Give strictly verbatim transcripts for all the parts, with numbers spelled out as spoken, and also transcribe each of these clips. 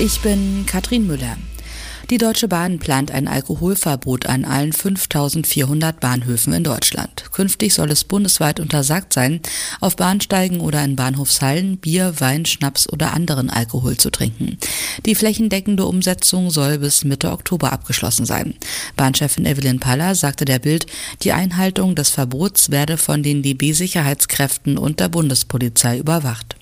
Ich bin Katrin Müller. Die Deutsche Bahn plant ein Alkoholverbot an allen fünftausendvierhundert Bahnhöfen in Deutschland. Künftig soll es bundesweit untersagt sein, auf Bahnsteigen oder in Bahnhofshallen Bier, Wein, Schnaps oder anderen Alkohol zu trinken. Die flächendeckende Umsetzung soll bis Mitte Oktober abgeschlossen sein. Bahnchefin Evelyn Paller sagte der Bild, die Einhaltung des Verbots werde von den D B-Sicherheitskräften und der Bundespolizei überwacht.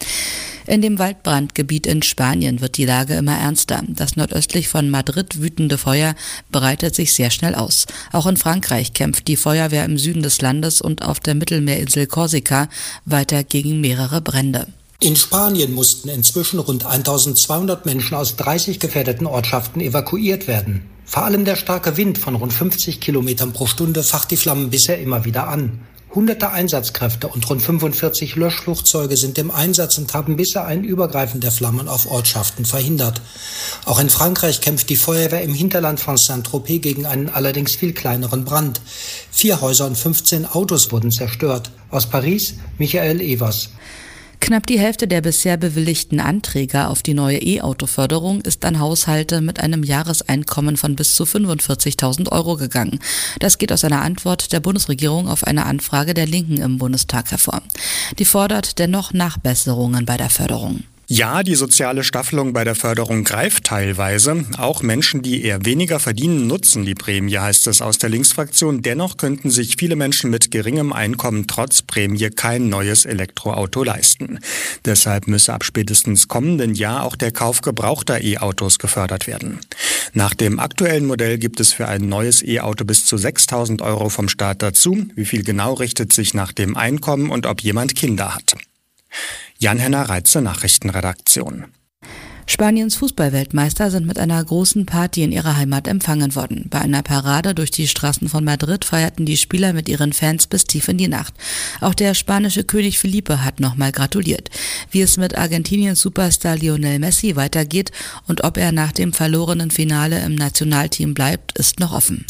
In dem Waldbrandgebiet in Spanien wird die Lage immer ernster. Das nordöstlich von Madrid wütende Feuer breitet sich sehr schnell aus. Auch in Frankreich kämpft die Feuerwehr im Süden des Landes und auf der Mittelmeerinsel Korsika weiter gegen mehrere Brände. In Spanien mussten inzwischen rund eintausendzweihundert Menschen aus dreißig gefährdeten Ortschaften evakuiert werden. Vor allem der starke Wind von rund fünfzig Kilometern pro Stunde facht die Flammen bisher immer wieder an. Hunderte Einsatzkräfte und rund fünfundvierzig Löschflugzeuge sind im Einsatz und haben bisher ein Übergreifen der Flammen auf Ortschaften verhindert. Auch in Frankreich kämpft die Feuerwehr im Hinterland von Saint-Tropez gegen einen allerdings viel kleineren Brand. Vier Häuser und fünfzehn Autos wurden zerstört. Aus Paris, Michael Evers. Knapp die Hälfte der bisher bewilligten Anträge auf die neue E-Auto-Förderung ist an Haushalte mit einem Jahreseinkommen von bis zu fünfundvierzigtausend Euro gegangen. Das geht aus einer Antwort der Bundesregierung auf eine Anfrage der Linken im Bundestag hervor. Die fordert dennoch Nachbesserungen bei der Förderung. Ja, die soziale Staffelung bei der Förderung greift teilweise. Auch Menschen, die eher weniger verdienen, nutzen die Prämie, heißt es aus der Linksfraktion. Dennoch könnten sich viele Menschen mit geringem Einkommen trotz Prämie kein neues Elektroauto leisten. Deshalb müsse ab spätestens kommenden Jahr auch der Kauf gebrauchter E-Autos gefördert werden. Nach dem aktuellen Modell gibt es für ein neues E-Auto bis zu sechstausend Euro vom Staat dazu. Wie viel genau, richtet sich nach dem Einkommen und ob jemand Kinder hat. Jan-Henner Reitze, Nachrichtenredaktion. Spaniens Fußballweltmeister sind mit einer großen Party in ihrer Heimat empfangen worden. Bei einer Parade durch die Straßen von Madrid feierten die Spieler mit ihren Fans bis tief in die Nacht. Auch der spanische König Felipe hat nochmal gratuliert. Wie es mit Argentiniens Superstar Lionel Messi weitergeht und ob er nach dem verlorenen Finale im Nationalteam bleibt, ist noch offen.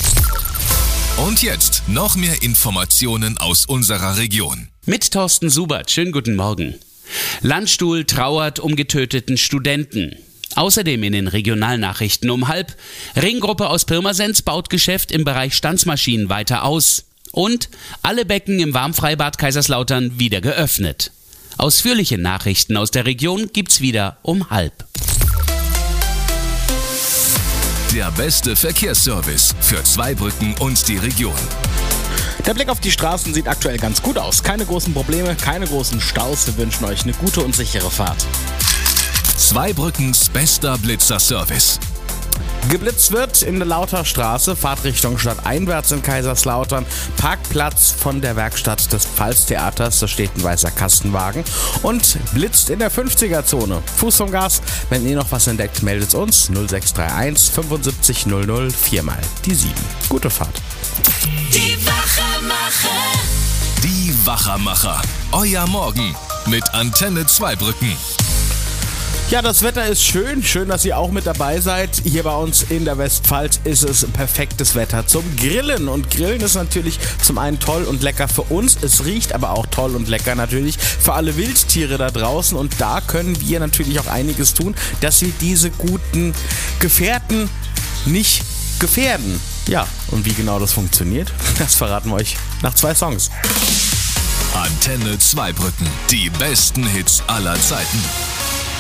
Und jetzt noch mehr Informationen aus unserer Region. Mit Thorsten Subert. Schönen guten Morgen. Landstuhl trauert um getöteten Studenten. Außerdem in den Regionalnachrichten um halb. Ringgruppe aus Pirmasens baut Geschäft im Bereich Stanzmaschinen weiter aus. Und alle Becken im Warmfreibad Kaiserslautern wieder geöffnet. Ausführliche Nachrichten aus der Region gibt's wieder um halb. Der beste Verkehrsservice für Zweibrücken und die Region. Der Blick auf die Straßen sieht aktuell ganz gut aus. Keine großen Probleme, keine großen Staus. Wir wünschen euch eine gute und sichere Fahrt. Zweibrückens bester Blitzer-Service. Geblitzt wird in der Lauterstraße, Fahrtrichtung stadteinwärts in Kaiserslautern, Parkplatz von der Werkstatt des Pfalztheaters, da steht ein weißer Kastenwagen und blitzt in der fünfziger-Zone. Fuß vom Gas, wenn ihr noch was entdeckt, meldet uns null sechs drei eins fünfundsiebzig null null vier mal die sieben. Gute Fahrt. Die Wachermacher. Die Wachermacher. Euer Morgen mit Antenne Zweibrücken. Ja, das Wetter ist schön. Schön, dass ihr auch mit dabei seid. Hier bei uns in der Westpfalz ist es perfektes Wetter zum Grillen. Und Grillen ist natürlich zum einen toll und lecker für uns. Es riecht aber auch toll und lecker natürlich für alle Wildtiere da draußen. Und da können wir natürlich auch einiges tun, dass wir diese guten Gefährten nicht gefährden. Ja, und wie genau das funktioniert, das verraten wir euch nach zwei Songs. Antenne Zweibrücken. Die besten Hits aller Zeiten.